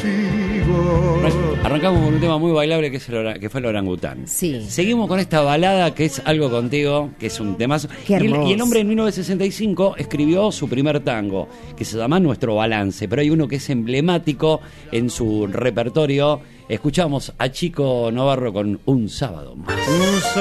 contigo. Arrancamos con un tema muy bailable que fue el orangután. Sí. Seguimos con esta balada que es Algo Contigo, que es un temazo. Qué hermoso. Y el hombre en 1965 escribió su primer tango, que se llama Nuestro Balance, pero hay uno que es emblemático en su repertorio. Escuchamos a Chico Novarro con Un Sábado Más.